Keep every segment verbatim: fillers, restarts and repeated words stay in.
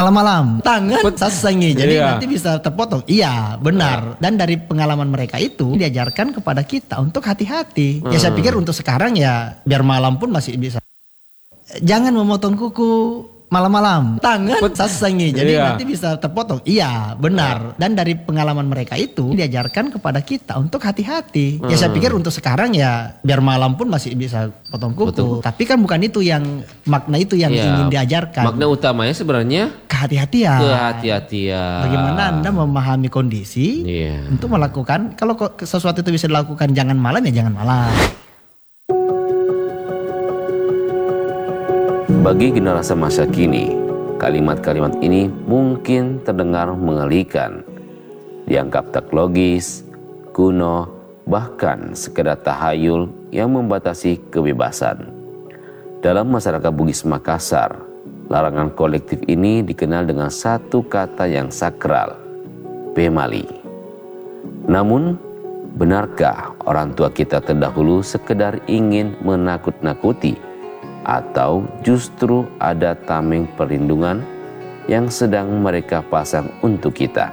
malam-malam tangan sasengi, jadi Iya. nanti bisa terpotong. Iya, benar. Dan dari pengalaman mereka itu diajarkan kepada kita untuk hati-hati. Ya saya pikir untuk sekarang ya biar malam pun masih bisa. Jangan memotong kuku malam-malam tangan sasengi, jadi Iya. nanti bisa terpotong. Iya, benar. Dan dari pengalaman mereka itu diajarkan kepada kita untuk hati-hati. Ya saya pikir untuk sekarang ya biar malam pun masih bisa potong kuku. Potong. Tapi kan bukan itu yang makna itu yang Iya. ingin diajarkan. Makna utamanya sebenarnya Kehati-hatian. kehati-hatian. Bagaimana Anda memahami kondisi Iya. untuk melakukan, kalau kok sesuatu itu bisa dilakukan jangan malam ya jangan malam. Bagi generasi masa kini, kalimat-kalimat ini mungkin terdengar mengerikan, dianggap tak logis, kuno, bahkan sekedar tahayul yang membatasi kebebasan. Dalam masyarakat Bugis Makassar, larangan kolektif ini dikenal dengan satu kata yang sakral, pemali. Namun, benarkah orang tua kita terdahulu sekedar ingin menakut-nakuti, atau justru ada tameng perlindungan yang sedang mereka pasang untuk kita?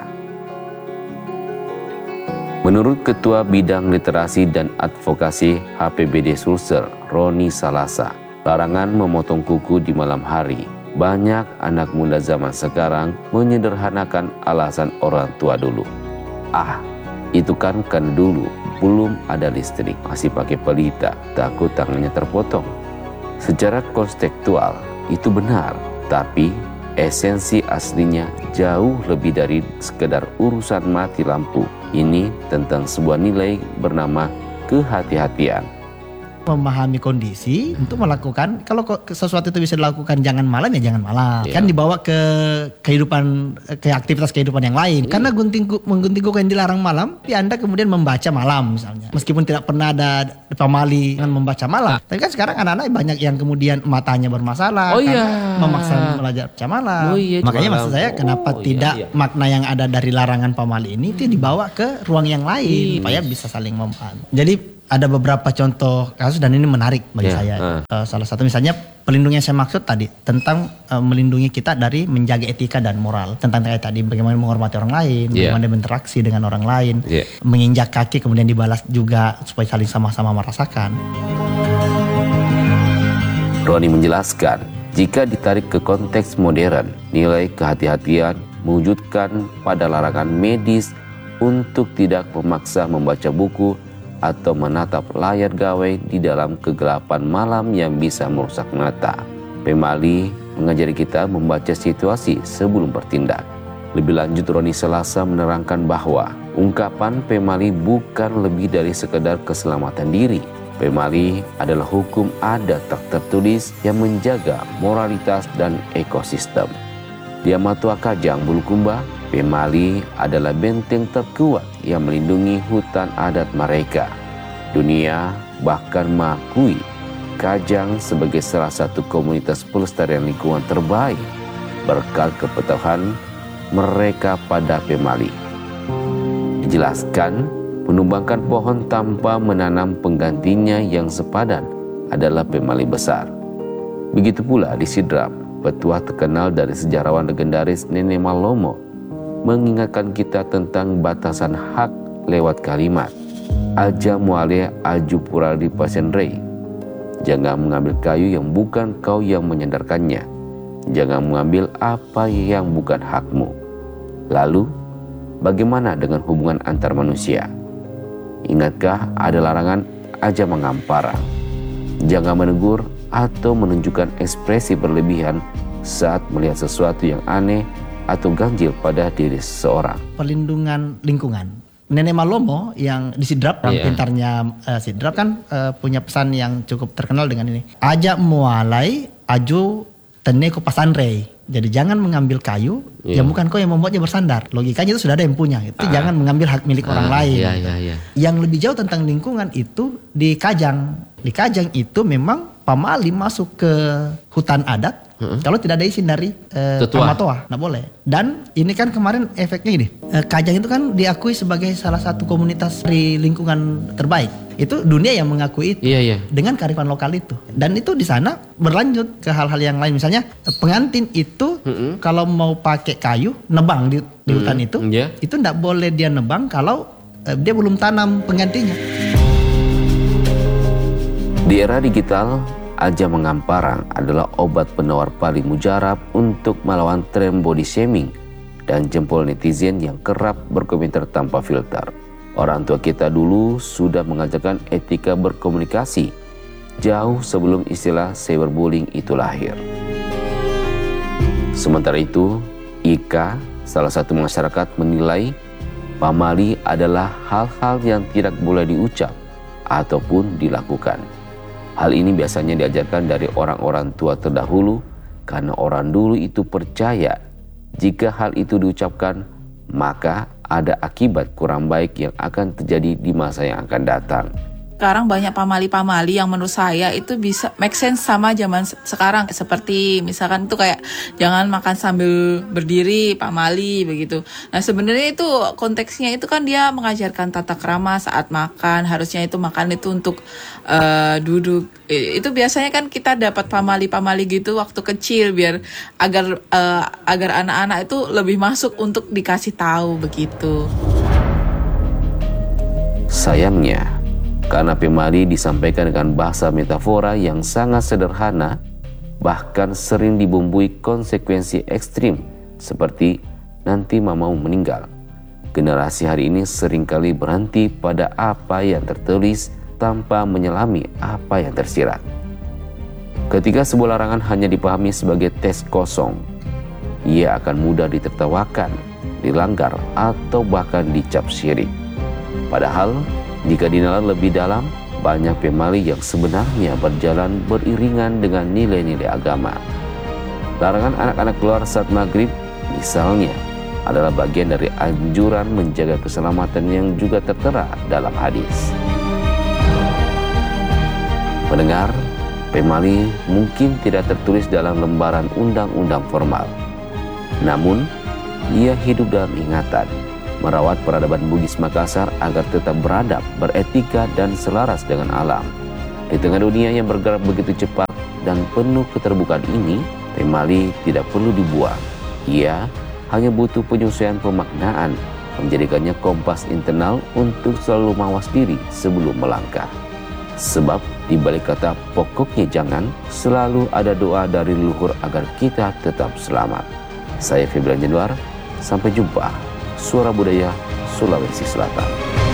Menurut Ketua Bidang Literasi dan Advokasi H P B D Sulsel, Roni Salasa, larangan memotong kuku di malam hari, banyak anak muda zaman sekarang menyederhanakan alasan orang tua dulu. Ah, itu kan kan dulu belum ada listrik, masih pakai pelita, takut tangannya terpotong. Secara konstekstual itu benar, tapi esensi aslinya jauh lebih dari sekedar urusan mati lampu. Ini tentang sebuah nilai bernama kehati-hatian. Memahami kondisi untuk melakukan, kalau kok sesuatu itu bisa dilakukan jangan malam ya jangan malam. Iya. Kan dibawa ke kehidupan, ke aktivitas kehidupan yang lain. Karena gunting ku- menggunting kuku yang dilarang malam, ya Anda kemudian membaca malam misalnya. Meskipun tidak pernah ada pamali dengan membaca malam. Tapi kan sekarang anak-anak banyak yang kemudian matanya bermasalah. Oh karena iya. Memaksa belajar baca malam. Oh iya, Makanya malam. maksud saya kenapa Oh iya, tidak iya. makna yang ada dari larangan pamali ini itu dibawa ke ruang yang lain. Iya. Supaya bisa saling memahami. Jadi ada beberapa contoh kasus dan ini menarik bagi Ya, saya. uh. Uh, salah satu misalnya pelindung yang saya maksud tadi tentang uh, melindungi kita dari menjaga etika dan moral. Tentang kayak tadi bagaimana menghormati orang lain, Yeah. bagaimana berinteraksi dengan orang lain, Yeah. menginjak kaki kemudian dibalas juga supaya saling sama-sama merasakan. Roni menjelaskan, jika ditarik ke konteks modern, nilai kehati-hatian mewujudkan pada larangan medis untuk tidak memaksa membaca buku atau menatap layar gawai di dalam kegelapan malam yang bisa merusak mata. Pemali mengajari kita membaca situasi sebelum bertindak. Lebih lanjut, Roni Salasa menerangkan bahwa ungkapan pemali bukan lebih dari sekedar keselamatan diri. Pemali adalah hukum adat tak tertulis yang menjaga moralitas dan ekosistem. Di Amatua Kajang Bulukumba, pemali adalah benteng terkuat yang melindungi hutan adat mereka. Dunia bahkan mengakui Kajang sebagai salah satu komunitas pelestarian lingkungan terbaik berkat kepatuhan mereka pada pemali. Dijelaskan, menumbangkan pohon tanpa menanam penggantinya yang sepadan adalah pemali besar. Begitu pula di Sidrap, petuah terkenal dari sejarawan legendaris Nenek Malomo mengingatkan kita tentang batasan hak lewat kalimat aja muale aju purali pasenrei. Jangan mengambil kayu yang bukan kau yang menyandarkannya. Jangan mengambil apa yang bukan hakmu. Lalu, bagaimana dengan hubungan antar manusia? Ingatkah ada larangan aja mengampara? Jangan menegur atau menunjukkan ekspresi berlebihan saat melihat sesuatu yang aneh atau ganjil pada diri seseorang. Perlindungan lingkungan. Nenek Malomo yang di Sidrap, orang Iya. pintarnya uh, Sidrap kan uh, punya pesan yang cukup terkenal dengan ini. Ajak mualai aju teneko pasanrei. Jadi jangan mengambil kayu Iya. yang bukan kau yang membuatnya bersandar. Logikanya itu sudah ada yang punya. Itu Ah. jangan mengambil hak milik orang Ah, lain. iya, iya, iya. Yang lebih jauh tentang lingkungan itu di Kajang. Di Kajang itu memang pamali masuk ke hutan adat. Kalau tidak ada izin dari eh, Tetua. Amatoa, nggak boleh. Dan ini kan kemarin efeknya ini, eh, Kajang itu kan diakui sebagai salah satu komunitas di lingkungan terbaik. Itu dunia yang mengakui itu. Iya, iya. Dengan kearifan lokal itu. Dan itu di sana berlanjut ke hal-hal yang lain. Misalnya pengantin itu Mm-mm. kalau mau pakai kayu nebang di, di hutan Mm, itu, iya. itu tidak boleh dia nebang kalau eh, dia belum tanam penggantinya. Di era digital, Aja Mengamparang adalah obat penawar paling mujarab untuk melawan tren body shaming dan jempol netizen yang kerap berkomentar tanpa filter. Orang tua kita dulu sudah mengajarkan etika berkomunikasi jauh sebelum istilah cyberbullying itu lahir. Sementara itu, Ika, salah satu masyarakat, menilai pamali adalah hal-hal yang tidak boleh diucap ataupun dilakukan. Hal ini biasanya diajarkan dari orang-orang tua terdahulu karena orang dulu itu percaya jika hal itu diucapkan maka ada akibat kurang baik yang akan terjadi di masa yang akan datang. Sekarang banyak pamali-pamali yang menurut saya itu bisa make sense sama zaman sekarang. Seperti misalkan itu kayak jangan makan sambil berdiri, pamali begitu. Nah sebenarnya itu konteksnya itu kan dia mengajarkan tata krama saat makan. Harusnya itu makan itu untuk uh, duduk. Itu biasanya kan kita dapat pamali-pamali gitu waktu kecil biar agar uh, agar anak-anak itu lebih masuk untuk dikasih tahu begitu. Sayangnya, karena pemali disampaikan dengan bahasa metafora yang sangat sederhana, bahkan sering dibumbui konsekuensi ekstrim seperti nanti mamamu meninggal. Generasi hari ini seringkali berhenti pada apa yang tertulis tanpa menyelami apa yang tersirat. Ketika sebuah larangan hanya dipahami sebagai teks kosong, ia akan mudah ditertawakan, dilanggar, atau bahkan dicap syirik. Padahal, jika dinalar lebih dalam, banyak pemali yang sebenarnya berjalan beriringan dengan nilai-nilai agama. Larangan anak-anak keluar saat maghrib, misalnya, adalah bagian dari anjuran menjaga keselamatan yang juga tertera dalam hadis. Pendengar, pemali mungkin tidak tertulis dalam lembaran undang-undang formal. Namun, ia hidup dalam ingatan, merawat peradaban Bugis Makassar agar tetap beradab, beretika, dan selaras dengan alam. Di tengah dunia yang bergerak begitu cepat dan penuh keterbukaan ini, pemali tidak perlu dibuang. Ia hanya butuh penyesuaian pemaknaan, menjadikannya kompas internal untuk selalu mawas diri sebelum melangkah. Sebab di balik kata pokoknya jangan, selalu ada doa dari leluhur agar kita tetap selamat. Saya Febrian Januar, sampai jumpa. Suara Budaya Sulawesi Selatan.